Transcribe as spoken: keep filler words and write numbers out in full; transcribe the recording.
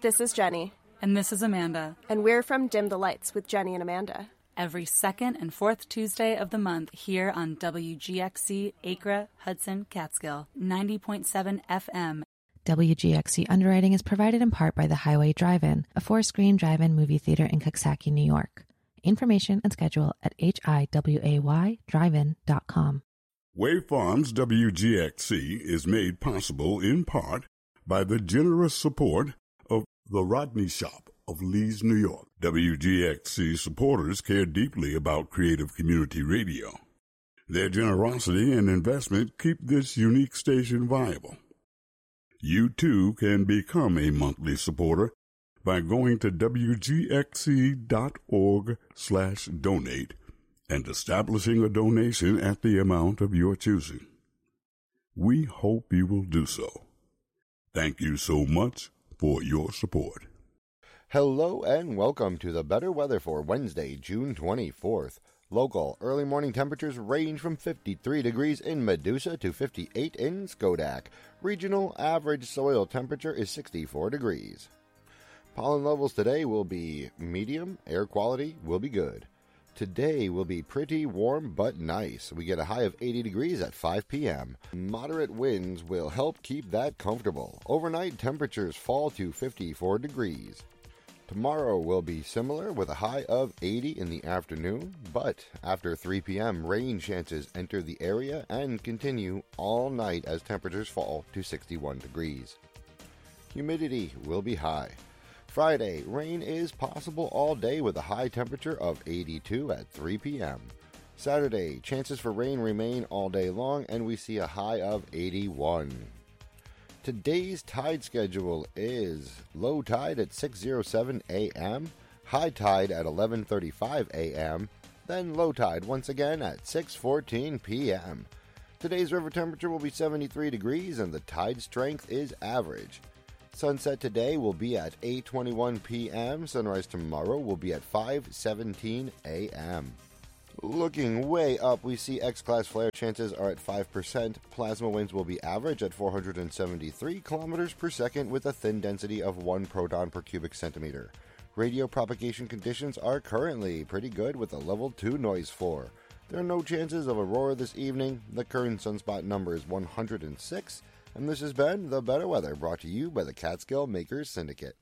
This is Jenny. And this is Amanda. And we're from Dim the Lights with Jenny and Amanda. Every second and fourth Tuesday of the month here on W G X C, Acra, Hudson, Catskill, ninety point seven F M. W G X C underwriting is provided in part by the Highway Drive-In, a four-screen drive-in movie theater in Coxsackie, New York. Information and schedule at H I W A Y drive in dot com. Wave Farms W G X C is made possible in part by the generous support of the Rodney Shop of Leeds, New York. W G X C supporters care deeply about creative community radio. Their generosity and investment keep this unique station viable. You too can become a monthly supporter by going to W G X C dot org slash donate and establishing a donation at the amount of your choosing. We hope you will do so. Thank you so much for your support. Hello and welcome to the better weather for Wednesday, June twenty-fourth. Local early morning temperatures range from fifty-three degrees in Medusa to fifty-eight in Schodack. Regional average soil temperature is sixty-four degrees. Pollen levels today will be medium, air quality will be good. Today will be pretty warm but nice. We get a high of eighty degrees at five p.m. Moderate winds will help keep that comfortable. Overnight temperatures fall to fifty-four degrees. Tomorrow will be similar with a high of eighty in the afternoon, but after three p.m. rain chances enter the area and continue all night as temperatures fall to sixty-one degrees. Humidity will be high. Friday, rain is possible all day with a high temperature of eighty-two at three p.m. Saturday, chances for rain remain all day long and we see a high of eighty-one. Today's tide schedule is low tide at six oh seven a.m., high tide at eleven thirty-five a.m., then low tide once again at six fourteen p.m. Today's river temperature will be seventy-three degrees and the tide strength is average. Sunset today will be at eight twenty-one p.m. Sunrise tomorrow will be at five seventeen a.m. Looking way up, we see X-class flare chances are at five percent. Plasma winds will be average at four hundred seventy-three kilometers per second with a thin density of one proton per cubic centimeter. Radio propagation conditions are currently pretty good with a level two noise floor. There are no chances of aurora this evening. The current sunspot number is one hundred six. And this has been The Better Weather, brought to you by the Catskill Makers Syndicate.